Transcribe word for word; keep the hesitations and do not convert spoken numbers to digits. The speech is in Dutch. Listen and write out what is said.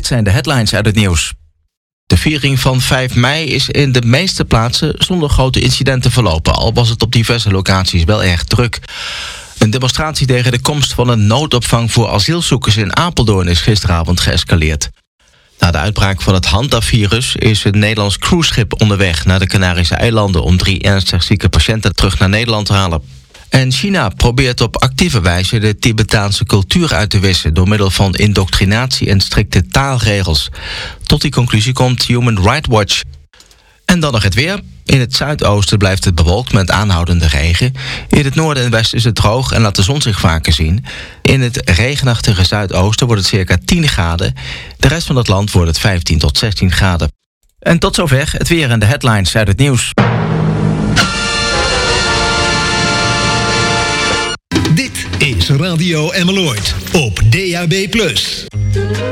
dit zijn de headlines uit het nieuws. De viering van vijf mei is in de meeste plaatsen zonder grote incidenten verlopen, al was het op diverse locaties wel erg druk. Een demonstratie tegen de komst van een noodopvang voor asielzoekers in Apeldoorn is gisteravond geëscaleerd. Na de uitbraak van het Hanta-virus is een Nederlands cruiseschip onderweg naar de Canarische eilanden om drie ernstig zieke patiënten terug naar Nederland te halen. En China probeert op actieve wijze de Tibetaanse cultuur uit te wissen door middel van indoctrinatie en strikte taalregels. Tot die conclusie komt Human Rights Watch. En dan nog het weer. In het zuidoosten blijft het bewolkt met aanhoudende regen. In het noorden en westen is het droog en laat de zon zich vaker zien. In het regenachtige zuidoosten wordt het circa tien graden. De rest van het land wordt het vijftien tot zestien graden. En tot zover het weer en de headlines uit het nieuws. Dit is Radio Emmeloord op D A B plus.